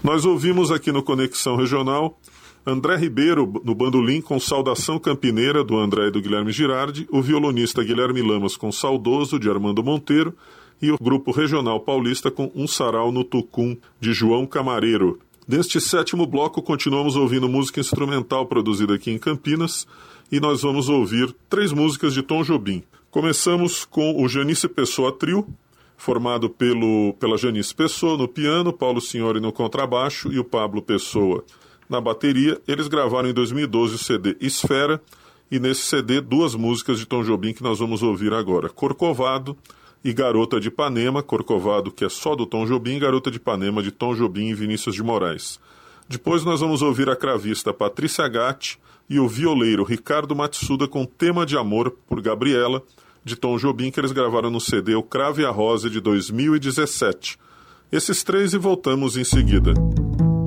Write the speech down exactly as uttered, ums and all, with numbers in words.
Nós ouvimos aqui no Conexão Regional André Ribeiro no bandolim com Saudação Campineira, do André e do Guilherme Girardi, o violonista Guilherme Lamas com Saudoso, de Armando Monteiro, e o Grupo Regional Paulista com Um Sarau no Tucum, de João Camareiro. Neste sétimo bloco, continuamos ouvindo música instrumental produzida aqui em Campinas, e nós vamos ouvir três músicas de Tom Jobim. Começamos com o Janice Pessoa Trio, formado pelo, pela Janice Pessoa no piano, Paulo Signori no contrabaixo e o Pablo Pessoa na bateria. Eles gravaram em dois mil e doze o C D Esfera, e nesse C D duas músicas de Tom Jobim que nós vamos ouvir agora, Corcovado e Garota de Ipanema. Corcovado, que é só do Tom Jobim, Garota de Ipanema, de Tom Jobim e Vinícius de Moraes. Depois nós vamos ouvir a cravista Patrícia Gatti e o violeiro Ricardo Matsuda com Tema de Amor, por Gabriela, de Tom Jobim, que eles gravaram no C D O Cravo e a Rosa, de dois mil e dezessete. Esses três e voltamos em seguida.